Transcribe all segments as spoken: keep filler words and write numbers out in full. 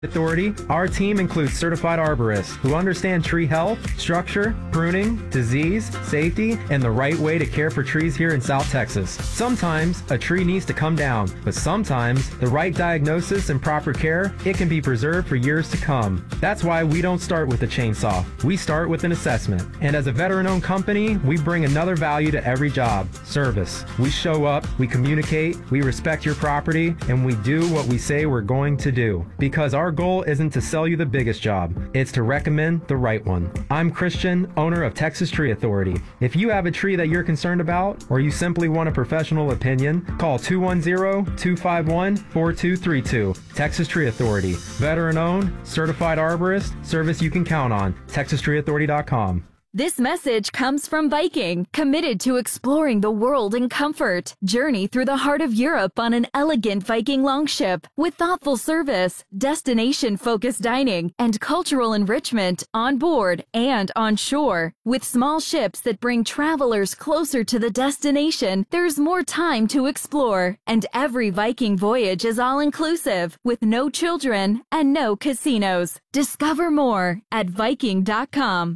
Authority, our team includes certified arborists who understand tree health, structure, pruning, disease, safety, and the right way to care for trees here in South Texas. Sometimes a tree needs to come down, but sometimes the right diagnosis and proper care, it can be preserved for years to come. That's why we don't start with a chainsaw. We start with an assessment. And as a veteran-owned company, we bring another value to every job, service. We show up, we communicate, we respect your property, and we do what we say we're going to do. Because our goal isn't to sell you the biggest job, it's to recommend the right one. I'm Christian, owner of Texas Tree Authority. If you have a tree that you're concerned about, or you simply want a professional opinion, call two one zero, two five one, four two three two. Texas Tree Authority. Veteran-owned, certified arborist, service you can count on. texas tree authority dot com. This message comes from Viking, committed to exploring the world in comfort. Journey through the heart of Europe on an elegant Viking longship with thoughtful service, destination-focused dining, and cultural enrichment on board and on shore. With small ships that bring travelers closer to the destination, there's more time to explore. And every Viking voyage is all-inclusive, with no children and no casinos. Discover more at viking dot com.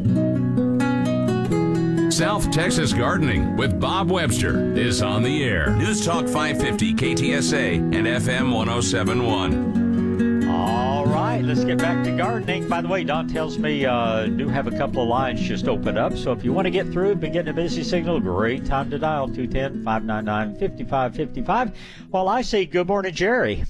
South Texas Gardening with Bob Webster is on the air. News Talk five fifty K T S A and F M one oh seven point one. All right, let's get back to gardening. By the way, Don tells me uh, do have a couple of lines just opened up. So if you want to get through, been getting a busy signal, great time to dial two one zero, five nine nine, five five five five. While I say good morning, Jerry.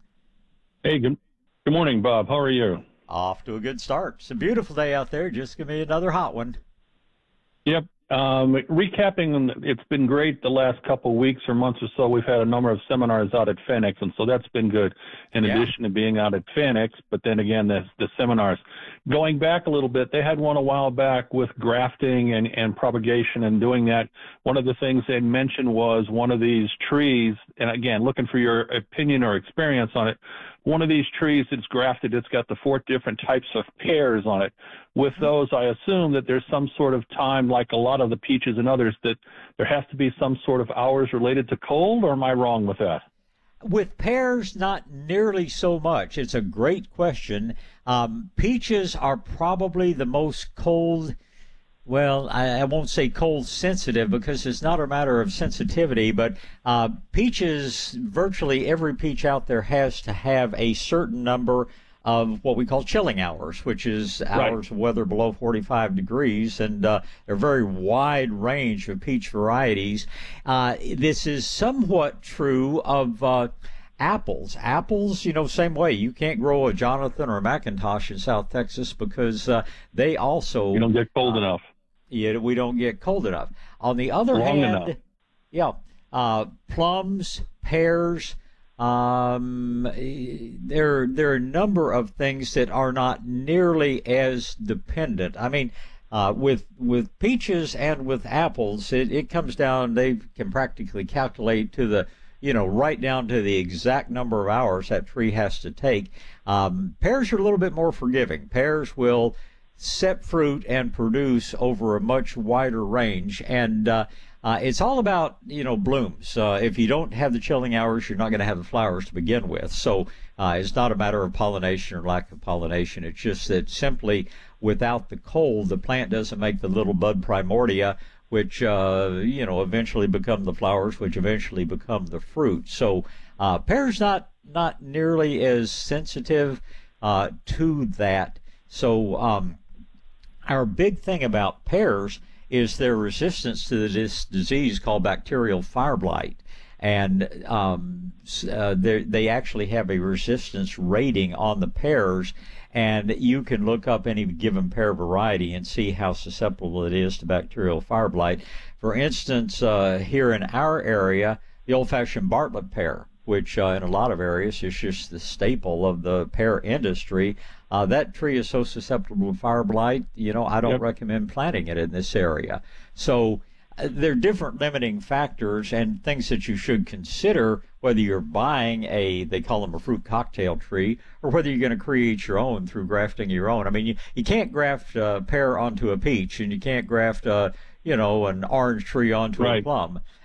Hey, good, good morning, Bob. How are you? Off to a good start. It's a beautiful day out there. Just going to be another hot one. Yep. Um, recapping, it's been great the last couple of weeks or months or so. We've had a number of seminars out at Phoenix, and so that's been good in yeah. addition to being out at Phoenix. But then again, the, the seminars. Going back a little bit, they had one a while back with grafting and, and propagation and doing that. One of the things they mentioned was one of these trees, and again, looking for your opinion or experience on it, one of these trees that's grafted, it's got the four different types of pears on it. With those, I assume that there's some sort of time, like a lot of the peaches and others, that there has to be some sort of hours related to cold, or am I wrong with that? With pears, not nearly so much. It's a great question. Um, peaches are probably the most cold, well, I, I won't say cold sensitive because it's not a matter of sensitivity, but uh, peaches, virtually every peach out there has to have a certain number of what we call chilling hours, which is hours right. of weather below forty-five degrees, and uh, a very wide range of peach varieties. Uh, this is somewhat true of uh, apples. Apples, you know, same way. You can't grow a Jonathan or a McIntosh in South Texas because uh, they also... You don't get cold uh, enough. Yeah, we don't get cold enough. On the other Long hand, enough. yeah, uh, plums, pears, um, there there are a number of things that are not nearly as dependent. I mean, uh, with with peaches and with apples, it, it comes down. They can practically calculate to the you know right down to the exact number of hours that tree has to take. Um, pears are a little bit more forgiving. Pears will set fruit and produce over a much wider range, and uh, uh, it's all about you know blooms. Uh, if you don't have the chilling hours, you're not going to have the flowers to begin with. So uh, it's not a matter of pollination or lack of pollination. It's just that simply without the cold, the plant doesn't make the little bud primordia, which uh, you know eventually become the flowers, which eventually become the fruit. So uh, pears not not nearly as sensitive uh, to that. So um, our big thing about pears is their resistance to this disease called bacterial fire blight. And um, uh, they actually have a resistance rating on the pears, and you can look up any given pear variety and see how susceptible it is to bacterial fire blight. For instance, uh, here in our area, the old-fashioned Bartlett pear, which uh, in a lot of areas is just the staple of the pear industry. Uh, that tree is so susceptible to fire blight, you know, I don't yep. recommend planting it in this area. So uh, there are different limiting factors and things that you should consider whether you're buying a, they call them a fruit cocktail tree, or whether you're going to create your own through grafting your own. I mean, you, you can't graft a pear onto a peach, and you can't graft, a, you know, an orange tree onto right. a plum.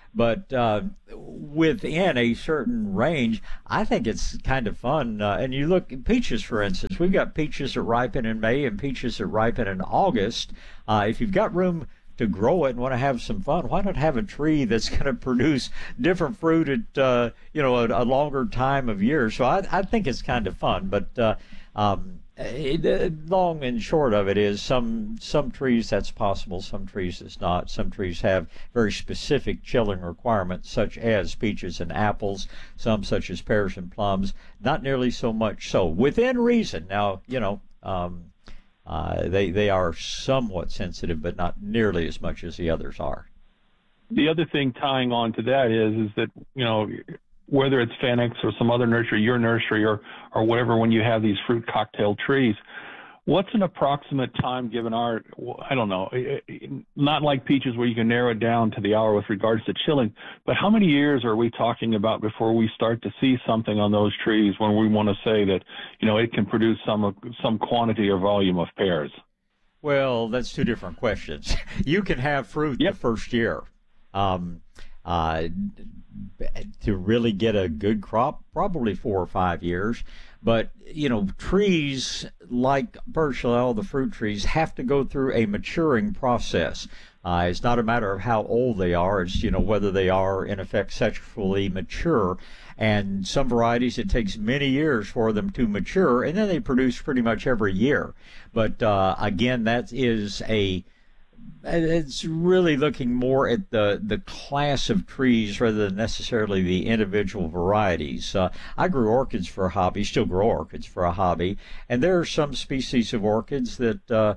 But uh, within a certain range, I think it's kind of fun. Uh, and you look at peaches, for instance. We've got peaches that ripen in May and peaches that ripen in August. Uh, if you've got room to grow it and want to have some fun, why not have a tree that's going to produce different fruit at uh, you know a, a longer time of year? So I, I think it's kind of fun. But uh, um, it, uh, long and short of it is some some trees that's possible, some trees it's not. Some trees have very specific chilling requirements, such as peaches and apples. Some, such as pears and plums, not nearly so much so. Within reason. Now, you know. Um, Uh, they they are somewhat sensitive, but not nearly as much as the others are. The other thing tying on to that is is that, you know, whether it's Phoenix or some other nursery, your nursery or or whatever, when you have these fruit cocktail trees, what's an approximate time given our, I don't know, not like peaches where you can narrow it down to the hour with regards to chilling, but how many years are we talking about before we start to see something on those trees when we want to say that, you know, it can produce some some quantity or volume of pears? Well, that's two different questions. You can have fruit yep. the first year. Um, uh, to really get a good crop, probably four or five years. But, you know, trees like Burchell, the fruit trees, have to go through a maturing process. Uh, it's not a matter of how old they are. It's, you know, whether they are, in effect, sexually mature. And some varieties, it takes many years for them to mature, and then they produce pretty much every year. But, uh, again, that is a... It's really looking more at the, the class of trees rather than necessarily the individual varieties. Uh, I grew orchids for a hobby, still grow orchids for a hobby, and there are some species of orchids that, uh,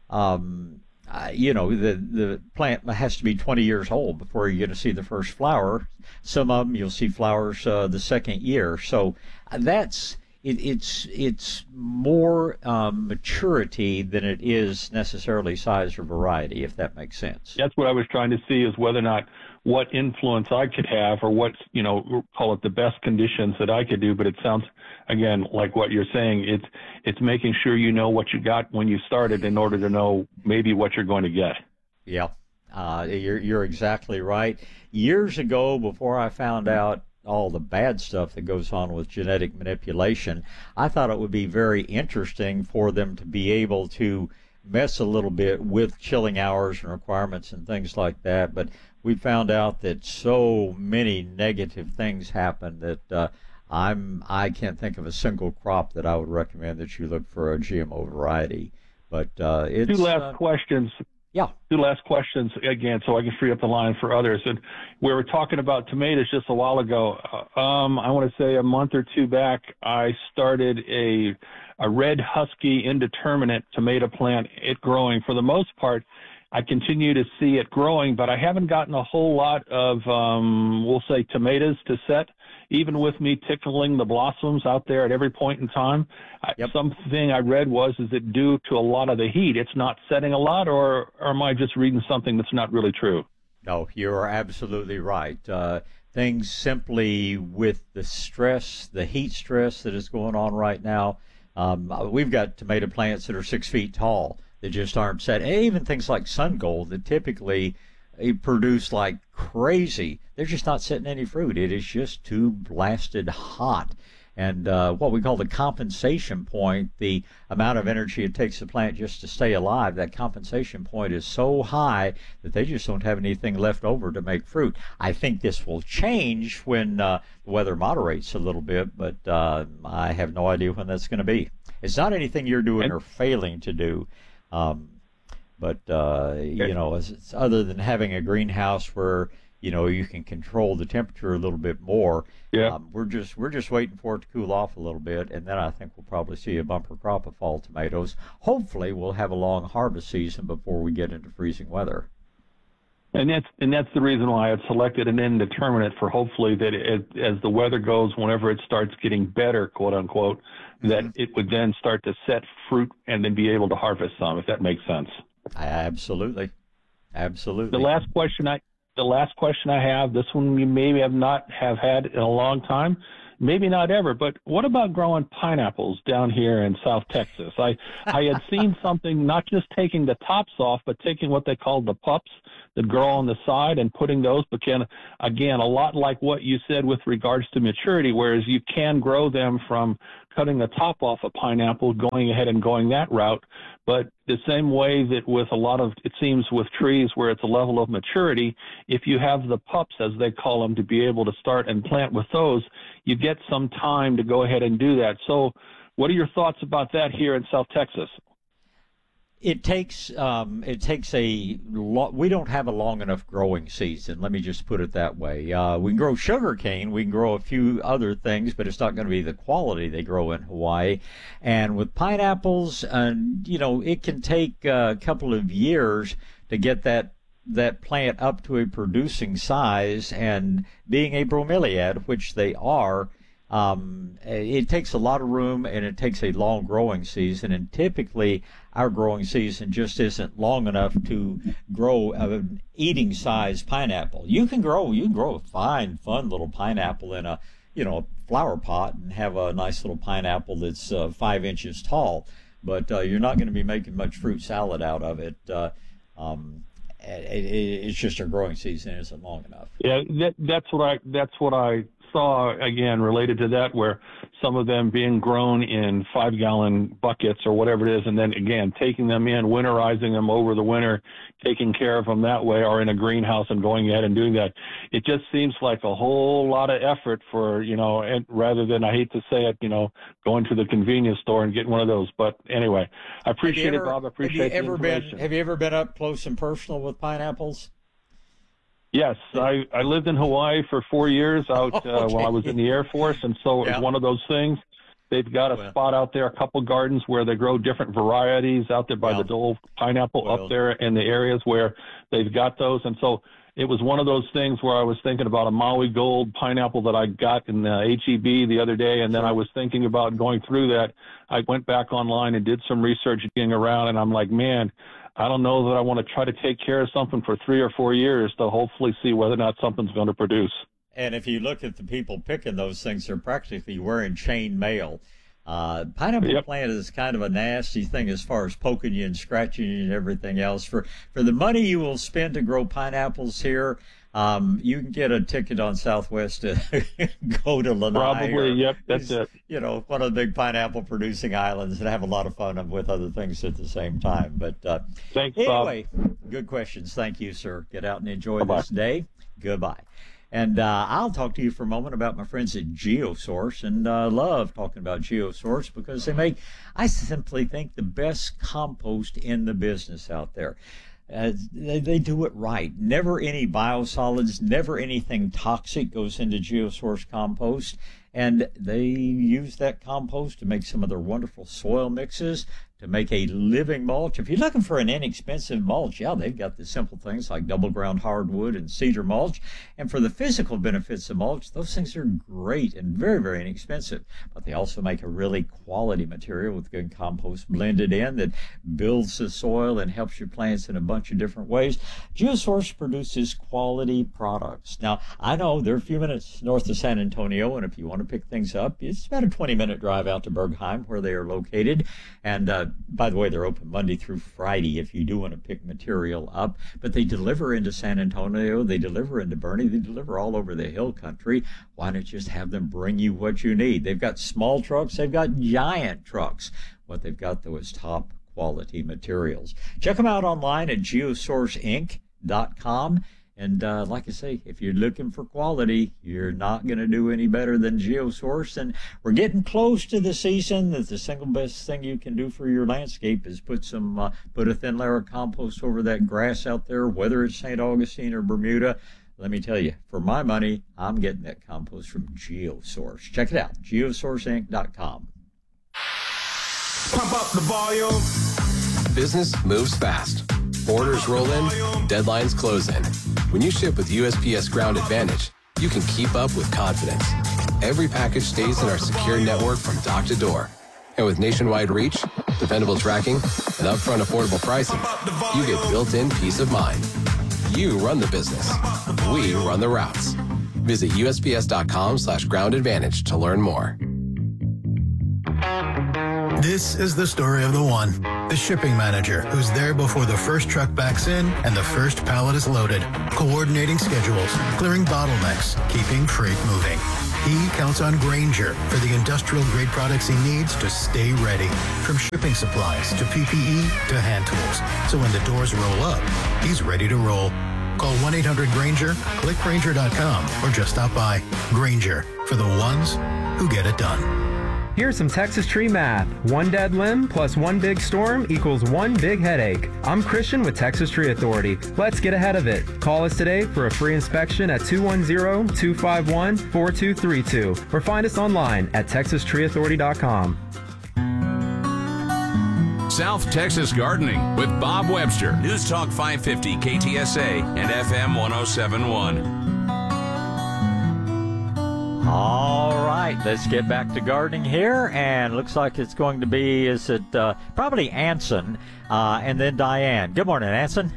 um, uh, you know, the, the plant has to be twenty years old before you're going to see the first flower. Some of them you'll see flowers uh, the second year. So uh, that's... It, it's it's more um, maturity than it is necessarily size or variety, if that makes sense. That's what I was trying to see, is whether or not what influence I could have, or what, you know, call it the best conditions that I could do. But it sounds, again, like what you're saying. It's it's making sure you know what you got when you started in order to know maybe what you're going to get. Yeah, uh, you're you're exactly right. Years ago, before I found out all the bad stuff that goes on with genetic manipulation, I thought it would be very interesting for them to be able to mess a little bit with chilling hours and requirements and things like that. But we found out that so many negative things happen that uh, I'm I can't think of a single crop that I would recommend that you look for a G M O variety. But uh, it's two last uh, questions. Yeah. Two last questions, again, so I can free up the line for others. And we were talking about tomatoes just a while ago. Um, I want to say a month or two back, I started a a red husky indeterminate tomato plant, it growing. For the most part, I continue to see it growing, but I haven't gotten a whole lot of, um, we'll say, tomatoes to set, even with me tickling the blossoms out there at every point in time. Yep. Something I read was, is it due to a lot of the heat? It's not setting a lot, or, or am I just reading something that's not really true? No, you're absolutely right. Uh, things simply with the stress, the heat stress that is going on right now, um, we've got tomato plants that are six feet tall that just aren't set. And even things like sun gold that typically produce like crazy, they're just not setting any fruit. It is just too blasted hot. And uh, what we call the compensation point, the amount of energy it takes the plant just to stay alive, that compensation point is so high that they just don't have anything left over to make fruit. I think this will change when uh, the weather moderates a little bit, but uh, I have no idea when that's going to be. It's not anything you're doing or failing to do. Um, but, uh, you know, it's, it's other than having a greenhouse where, you know, you can control the temperature a little bit more. Yeah. Um, we're just we're just waiting for it to cool off a little bit, and then I think we'll probably see a bumper crop of fall tomatoes. Hopefully, we'll have a long harvest season before we get into freezing weather. And that's and that's the reason why I've selected an indeterminate, for hopefully that it, as the weather goes, whenever it starts getting better, quote unquote, mm-hmm. that it would then start to set fruit and then be able to harvest some, if that makes sense. Absolutely, absolutely. The last question I the last question I have, this one you maybe have not have had in a long time, maybe not ever, but what about growing pineapples down here in South Texas? I, I had seen something, not just taking the tops off, but taking what they call the pups that grow on the side and putting those, but can, again, a lot like what you said with regards to maturity, whereas you can grow them from cutting the top off a pineapple, going ahead and going that route. But the same way that with a lot of, it seems with trees where it's a level of maturity, if you have the pups, as they call them, to be able to start and plant with those, you get some time to go ahead and do that. So what are your thoughts about that here in South Texas? It takes um, it takes a lo- we don't have a long enough growing season. Let me just put it that way. Uh, we can grow sugar cane, we can grow a few other things, but it's not going to be the quality they grow in Hawaii. And with pineapples, uh, you know, it can take a couple of years to get that that plant up to a producing size. And being a bromeliad, which they are, Um, it takes a lot of room and it takes a long growing season, and typically our growing season just isn't long enough to grow an eating size pineapple. You can grow, you can grow a fine, fun little pineapple in a, you know, flower pot and have a nice little pineapple that's uh, five inches tall, but uh, you're not going to be making much fruit salad out of it. Uh, um, it, it, it's just our growing season isn't long enough. Yeah, that, that's what I, that's what I saw, again, related to that, where some of them being grown in five gallon buckets or whatever it is, and then again taking them in, winterizing them over the winter, taking care of them that way, or in a greenhouse and going ahead and doing that. It just seems like a whole lot of effort for, you know, and rather than, I hate to say it, you know, going to the convenience store and getting one of those. But anyway, I appreciate ever, it, Bob. I appreciate have you the ever been information. Have you ever been up close and personal with pineapples? Yes, I, I lived in Hawaii for four years out uh, okay. while I was in the Air Force, and so yeah. it's one of those things. They've got a well. spot out there, a couple gardens where they grow different varieties out there by yeah. the Dole pineapple well. up there in the areas where they've got those. And so it was one of those things where I was thinking about a Maui Gold pineapple that I got in the H E B the other day, and then sure. I was thinking about going through that. I went back online and did some research getting around, and I'm like, man, I don't know that I want to try to take care of something for three or four years to hopefully see whether or not something's going to produce. And if you look at the people picking those things, they're practically wearing chain mail. Uh, pineapple yep. plant is kind of a nasty thing as far as poking you and scratching you and everything else. For for the money you will spend to grow pineapples here, um, you can get a ticket on Southwest to go to Lanai. Probably, or, yep, that's it. You know, one of the big pineapple producing islands, and have a lot of fun with other things at the same time. But uh, Thanks, anyway, Bob. Good questions. Thank you, sir. Get out and enjoy Bye-bye. this day. Goodbye. And uh, I'll talk to you for a moment about my friends at GeoSource, and I uh, love talking about GeoSource because they make, I simply think, the best compost in the business out there. Uh, they, they do it right. Never any biosolids, never anything toxic goes into GeoSource compost, and they use that compost to make some of their wonderful soil mixes, to make a living mulch. If you're looking for an inexpensive mulch, yeah, they've got the simple things like double ground hardwood and cedar mulch. And for the physical benefits of mulch, those things are great and very, very inexpensive. But they also make a really quality material with good compost blended in that builds the soil and helps your plants in a bunch of different ways. GeoSource produces quality products. Now, I know they're a few minutes north of San Antonio, and if you want to pick things up, it's about a twenty minute drive out to Bergheim where they are located. And uh, by the way, they're open Monday through Friday if you do want to pick material up. But they deliver into San Antonio, they deliver into Boerne, they deliver all over the hill country. Why not just have them bring you what you need? They've got small trucks, they've got giant trucks. What they've got, though, is top quality materials. Check them out online at geosource inc dot com. And uh, like I say, if you're looking for quality, you're not going to do any better than GeoSource. And we're getting close to the season that the single best thing you can do for your landscape is put some, uh, put a thin layer of compost over that grass out there, whether it's Saint Augustine or Bermuda. Let me tell you, for my money, I'm getting that compost from GeoSource. Check it out, geosource inc dot com. Pump up the volume. Business moves fast. Orders roll in, deadlines close in. When you ship with U S P S Ground Advantage, you can keep up with confidence. Every package stays in our secure network from dock to door. And with nationwide reach, dependable tracking, and upfront affordable pricing, you get built-in peace of mind. You run the business. We run the routes. Visit usps.com slash ground advantage to learn more. This is the story of the one, the shipping manager who's there before the first truck backs in and the first pallet is loaded, coordinating schedules, clearing bottlenecks, keeping freight moving. He counts on Grainger for the industrial-grade products he needs to stay ready, from shipping supplies to P P E to hand tools. So when the doors roll up, he's ready to roll. Call one eight hundred Grainger, click Grainger dot com, or just stop by. Grainger, for the ones who get it done. Here's some Texas tree math. One dead limb plus one big storm equals one big headache. I'm Christian with Texas Tree Authority. Let's get ahead of it. Call us today for a free inspection at two one zero, two five one, four two three two or find us online at texas tree authority dot com. South Texas Gardening with Bob Webster. News Talk five fifty K T S A and F M one oh seven point one. All right, let's get back to gardening here, and looks like it's going to be, is it uh, probably Anson, uh, and then Diane. Good morning, Anson.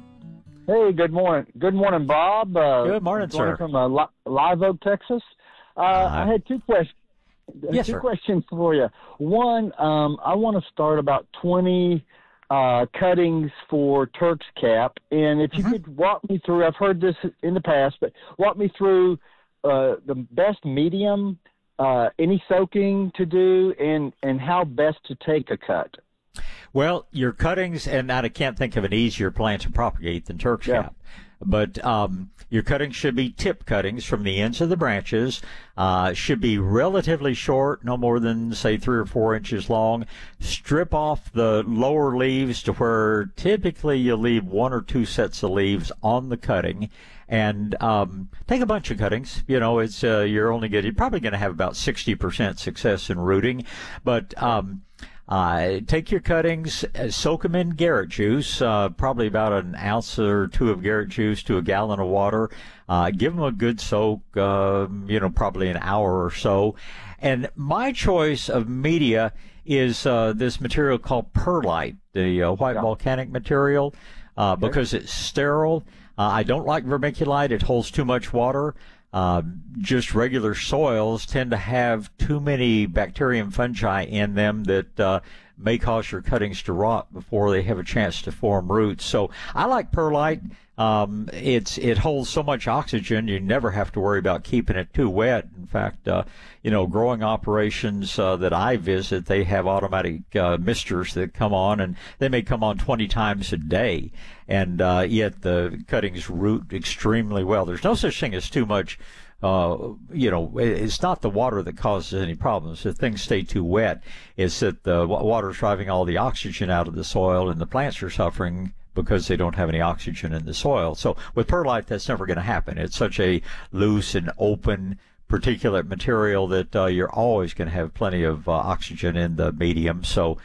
Hey, good morning. Good morning, Bob. Uh, good morning, sir. From uh, Li- Live Oak, Texas. Uh, uh, I had two questions. Yes, two sir. questions for you. One, um, I want to start about twenty uh, cuttings for Turk's Cap, and if you mm-hmm. could walk me through, I've heard this in the past, but walk me through Uh, the best medium, uh, any soaking to do, and, and how best to take a cut. Well, your cuttings, and I can't think of an easier plant to propagate than Turk's Yeah. Cap. But um, your cuttings should be tip cuttings from the ends of the branches. Uh, should be relatively short, no more than, say, three or four inches long. Strip off the lower leaves to where typically you leave one or two sets of leaves on the cutting. And um, take a bunch of cuttings. You know, it's uh, you're only getting, you're probably going to have about sixty percent success in rooting. But um, uh, take your cuttings, uh, soak them in Garrett juice, uh, probably about an ounce or two of Garrett juice to a gallon of water. Uh, give them a good soak, uh, you know, probably an hour or so. And my choice of media is uh, this material called perlite, the uh, white yeah. volcanic material, uh, okay. because it's sterile. Uh, I don't like vermiculite. It holds too much water. Uh, just regular soils tend to have too many bacteria and fungi in them that uh, may cause your cuttings to rot before they have a chance to form roots. So I like perlite. Um, it's it holds so much oxygen, you never have to worry about keeping it too wet. In fact, uh, you know, growing operations uh, that I visit, they have automatic uh, misters that come on, and they may come on twenty times a day, and uh, yet the cuttings root extremely well. There's no such thing as too much. Uh, you know, it's not the water that causes any problems. If things stay too wet, it's that the water's driving all the oxygen out of the soil, and the plants are suffering because they don't have any oxygen in the soil. So with perlite, that's never going to happen. It's such a loose and open particulate material that uh, you're always going to have plenty of uh, oxygen in the medium. So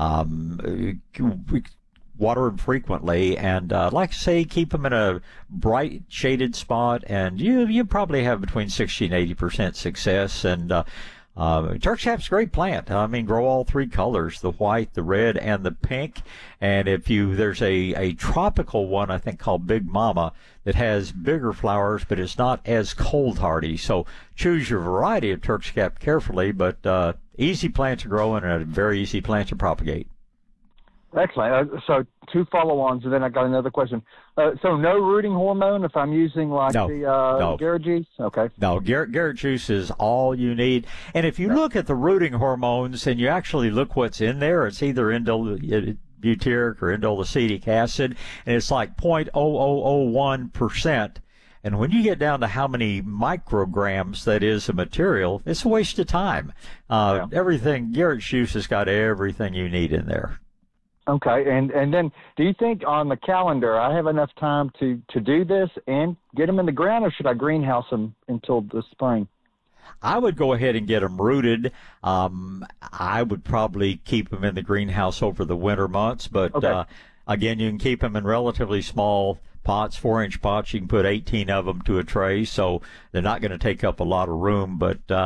um, we water them frequently, and uh, like I say, keep them in a bright shaded spot, and you you probably have between sixty and eighty percent success. And uh, uh, Turk's Cap's a great plant. I mean, grow all three colors: the white, the red, and the pink. And if you there's a a tropical one I think called Big Mama that has bigger flowers, but it's not as cold hardy. So choose your variety of Turk's Cap carefully, but uh, easy plant to grow and a very easy plant to propagate. Excellent. Uh, so two follow-ons, and then I got another question. Uh, so no rooting hormone if I'm using like no, the uh, no. Garrett juice? Okay. No, Garrett, Garrett juice is all you need. And if you yeah. look at the rooting hormones and you actually look what's in there, it's either indole, butyric or indolacetic acid, and it's like zero point zero zero zero one percent. And when you get down to how many micrograms that is of material, it's a waste of time. Uh, yeah. Everything, Garrett juice has got everything you need in there. Okay, and and then do you think on the calendar I have enough time to, to do this and get them in the ground, or should I greenhouse them until the spring? I would go ahead and get them rooted. Um, I would probably keep them in the greenhouse over the winter months, but okay. uh, again, you can keep them in relatively small pots, four-inch pots. You can put eighteen of them to a tray, so they're not going to take up a lot of room, but uh,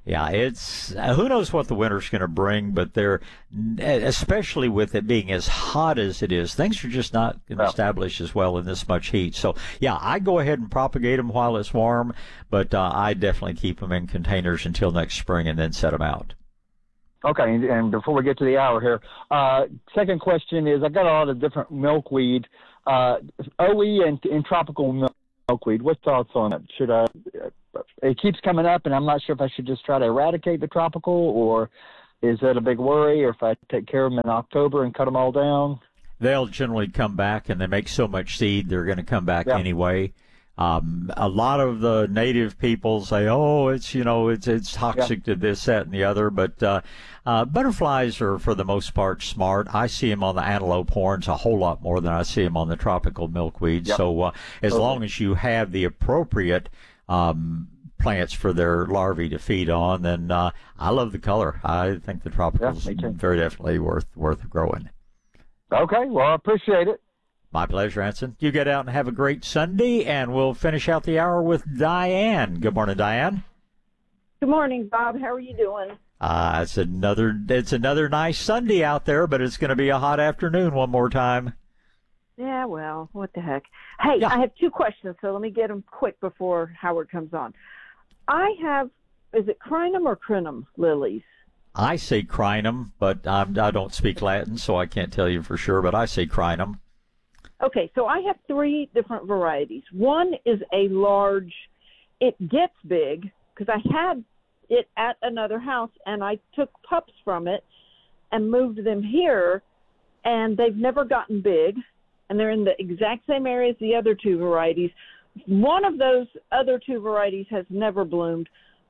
Yeah, it's uh, who knows what the winter's going to bring, but they're, especially with it being as hot as it is, things are just not going to well, establish as well in this much heat. So, yeah, I go ahead and propagate them while it's warm, but uh, I definitely keep them in containers until next spring and then set them out. Okay, and, and before we get to the hour here, uh, second question is, I got a lot of different milkweed, uh, O E and, and tropical milk. Milkweed. What thoughts on it? Should I? It keeps coming up, and I'm not sure if I should just try to eradicate the tropical, or is that a big worry? Or if I take care of them in October and cut them all down? They'll generally come back, and they make so much seed, they're going to come back yeah. anyway. Um, a lot of the native people say, "Oh, it's you know, it's it's toxic yeah. to this, that, and the other." But uh, uh, butterflies are, for the most part, smart. I see them on the antelope horns a whole lot more than I see them on the tropical milkweed. Yep. So, uh, as totally. long as you have the appropriate um, plants for their larvae to feed on, then uh, I love the color. I think the tropicals yeah, are very definitely worth worth growing. Okay, well, I appreciate it. My pleasure, Anson. You get out and have a great Sunday, and we'll finish out the hour with Diane. Good morning, Diane. Good morning, Bob. How are you doing? Uh, it's another it's another nice Sunday out there, but it's going to be a hot afternoon one more time. Yeah, well, what the heck. Hey, yeah. I have two questions, so let me get them quick before Howard comes on. I have, is it crinum or crinum lilies? I say crinum, but I'm, I don't speak Latin, so I can't tell you for sure, but I say crinum. Okay, so I have three different varieties. One is a large, it gets big, because I had it at another house, and I took pups from it and moved them here, and they've never gotten big, and they're in the exact same area as the other two varieties. One of those other two varieties has never bloomed.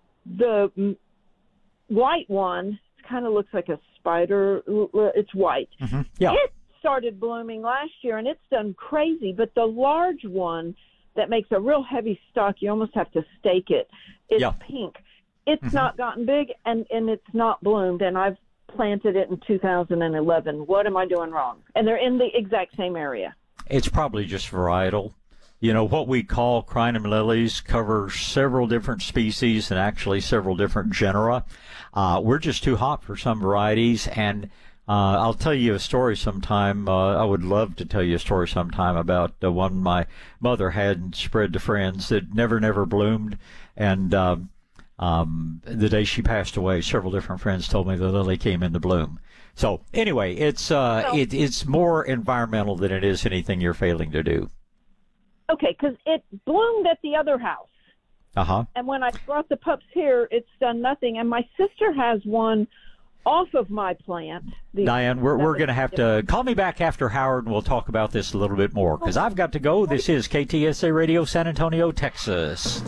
The white one kind of looks like a spider. It's white. Mm-hmm. Yeah. It started blooming last year, and it's done crazy, but the large one that makes a real heavy stalk, you almost have to stake it, it's yeah. pink. It's mm-hmm. not gotten big, and, and it's not bloomed, and I've planted it in two thousand eleven. What am I doing wrong? And they're in the exact same area. It's probably just varietal. You know, what we call crinum lilies cover several different species and actually several different genera. Uh, we're just too hot for some varieties, and Uh, I'll tell you a story sometime. Uh, I would love to tell you a story sometime about the one my mother had and spread to friends that never, never bloomed. And um, um, the day she passed away, several different friends told me the lily came into bloom. So anyway, it's uh, well, it, it's more environmental than it is anything you're failing to do. Okay, because it bloomed at the other house. Uh-huh. And when I brought the pups here, it's done nothing. And my sister has one off of my plant. The, Diane, we're we're going to have to call me back after Howard, and we'll talk about this a little bit more, because I've got to go. This is K T S A Radio, San Antonio, Texas.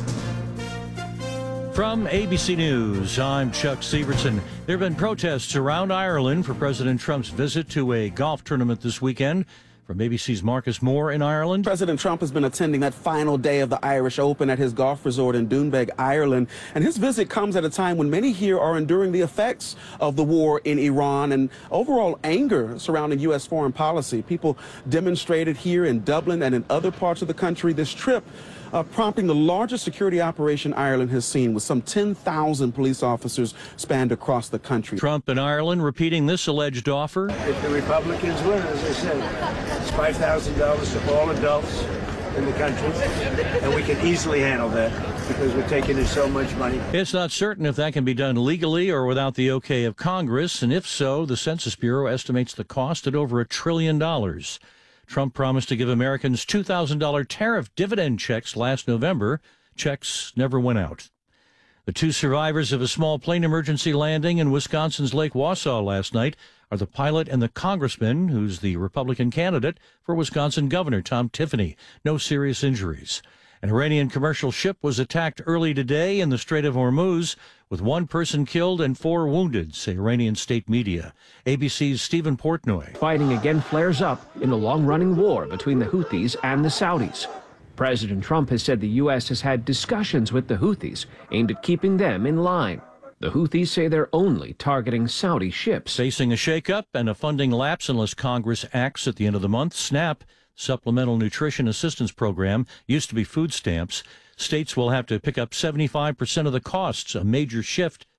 From A B C News, I'm Chuck Severson. There have been protests around Ireland for President Trump's visit to a golf tournament this weekend. From A B C's Marcus Moore in Ireland. President Trump has been attending that final day of the Irish Open at his golf resort in Doonbeg, Ireland. And his visit comes at a time when many here are enduring the effects of the war in Iran and overall anger surrounding U S foreign policy. People demonstrated here in Dublin and in other parts of the country. This trip Uh, prompting the largest security operation Ireland has seen, with some ten thousand police officers spanned across the country. Trump in Ireland repeating this alleged offer. If the Republicans win, as I said, it's five thousand dollars to all adults in the country, and we can easily handle that because we're taking in so much money. It's not certain if that can be done legally or without the okay of Congress, and if so, the Census Bureau estimates the cost at over a trillion dollars. Trump promised to give Americans two thousand dollars tariff dividend checks last November. Checks never went out. The two survivors of a small plane emergency landing in Wisconsin's Lake Wausau last night are the pilot and the congressman who's the Republican candidate for Wisconsin Governor, Tom Tiffany. No serious injuries. An Iranian commercial ship was attacked early today in the Strait of Hormuz, with one person killed and four wounded, say Iranian state media. A B C's Stephen Portnoy. Fighting again flares up in the long-running war between the Houthis and the Saudis. President Trump has said the U S has had discussions with the Houthis aimed at keeping them in line. The Houthis say they're only targeting Saudi ships. Facing a shakeup and a funding lapse unless Congress acts at the end of the month, SNAP, Supplemental Nutrition Assistance Program, used to be food stamps. States will have to pick up seventy-five percent of the costs, a major shift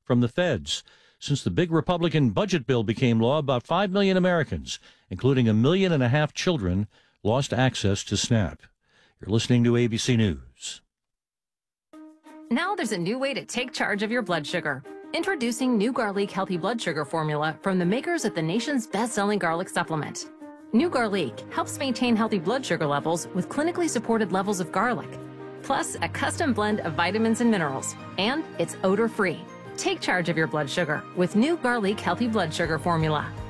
from the feds. Since the big Republican budget bill became law, about five million Americans, including a million and a half children, lost access to SNAP. You're listening to A B C News. Now there's a new way to take charge of your blood sugar. Introducing New Garlic Healthy Blood Sugar Formula from the makers of the nation's best-selling garlic supplement. New Garlic helps maintain healthy blood sugar levels with clinically supported levels of garlic, plus a custom blend of vitamins and minerals, and it's odor-free. Take charge of your blood sugar with New Garlic Healthy Blood Sugar Formula.